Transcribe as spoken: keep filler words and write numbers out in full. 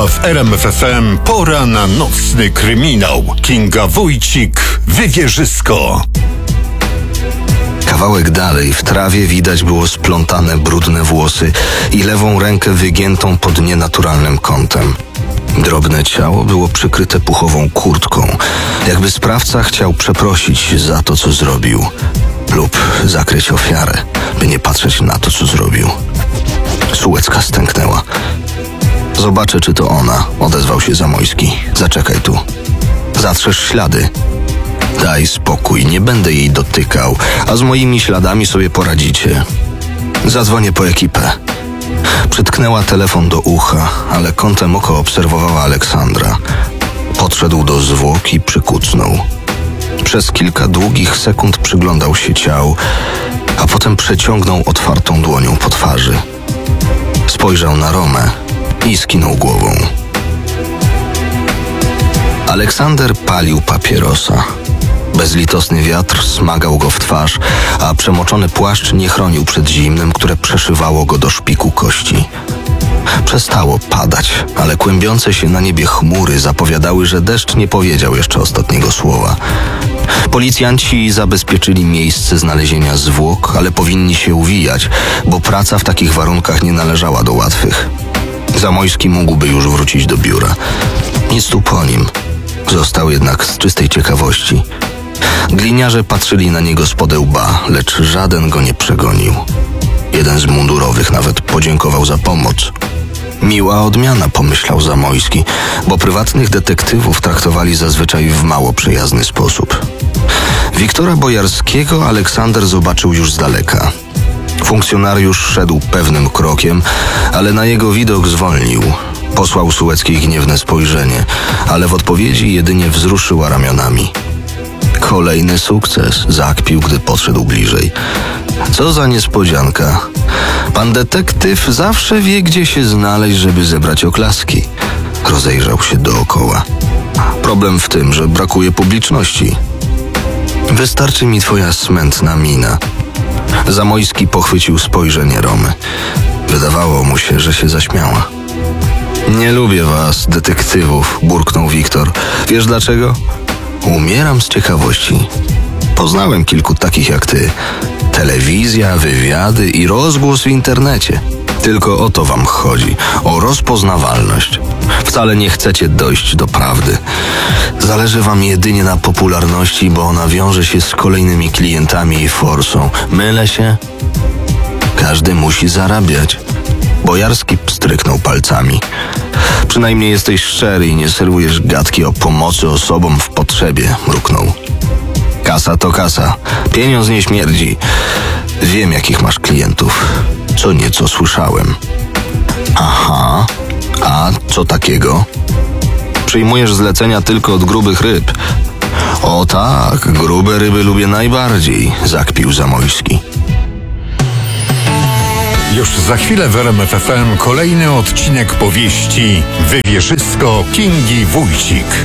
A w R M F F M pora na nocny kryminał. Kinga Wójcik, Wywierzysko. Kawałek dalej w trawie widać było splątane brudne włosy i lewą rękę wygiętą pod nienaturalnym kątem. Drobne ciało było przykryte puchową kurtką, jakby sprawca chciał przeprosić za to, co zrobił, lub zakryć ofiarę, by nie patrzeć na to, co zrobił. Sułecka stęknęła. Zobaczę, czy to ona, odezwał się Zamojski. Zaczekaj tu. Zatrzesz ślady. Daj spokój, nie będę jej dotykał, a z moimi śladami sobie poradzicie. Zadzwonię po ekipę. Przytknęła telefon do ucha, ale kątem oka obserwowała Aleksandra. Podszedł do zwłok i przykucnął. Przez kilka długich sekund przyglądał się ciału, a potem przeciągnął otwartą dłonią po twarzy. Spojrzał na Romę i skinął głową. Aleksander palił papierosa. Bezlitosny wiatr smagał go w twarz, a przemoczony płaszcz nie chronił przed zimnem, które przeszywało go do szpiku kości. Przestało padać, ale kłębiące się na niebie chmury zapowiadały, że deszcz nie powiedział jeszcze ostatniego słowa. Policjanci zabezpieczyli miejsce znalezienia zwłok, ale powinni się uwijać, bo praca w takich warunkach nie należała do łatwych. Zamojski mógłby już wrócić do biura. Nic tu po nim. Został jednak z czystej ciekawości. Gliniarze patrzyli na niego spod łba, lecz żaden go nie przegonił. Jeden z mundurowych nawet podziękował za pomoc. Miła odmiana, pomyślał Zamojski, bo prywatnych detektywów traktowali zazwyczaj w mało przyjazny sposób. Wiktora Bojarskiego Aleksander zobaczył już z daleka. Funkcjonariusz szedł pewnym krokiem, ale na jego widok zwolnił. Posłał Sułeckiej gniewne spojrzenie, ale w odpowiedzi jedynie wzruszyła ramionami. Kolejny sukces, zakpił, gdy podszedł bliżej. Co za niespodzianka. Pan detektyw zawsze wie, gdzie się znaleźć, żeby zebrać oklaski. Rozejrzał się dookoła. Problem w tym, że brakuje publiczności. Wystarczy mi twoja smętna mina. Zamojski pochwycił spojrzenie Romy. Wydawało mu się, że się zaśmiała. Nie lubię was, detektywów, burknął Wiktor. Wiesz dlaczego? Umieram z ciekawości. Poznałem kilku takich jak ty. Telewizja, wywiady i rozgłos w internecie. Tylko o to wam chodzi. O rozpoznawalność. Wcale nie chcecie dojść do prawdy. Zależy wam jedynie na popularności, bo ona wiąże się z kolejnymi klientami i forsą. Mylę się? Każdy musi zarabiać. Bojarski pstryknął palcami. Przynajmniej jesteś szczery i nie serwujesz gadki o pomocy osobom w potrzebie, mruknął. Kasa to kasa. Pieniądz nie śmierdzi. Wiem, jakich masz klientów. Co nieco słyszałem. Aha. A co takiego? Przyjmujesz zlecenia tylko od grubych ryb. O tak, grube ryby lubię najbardziej, zakpił Zamojski. Już za chwilę w R M F F M kolejny odcinek powieści Wywierzysko Kingi Wójcik.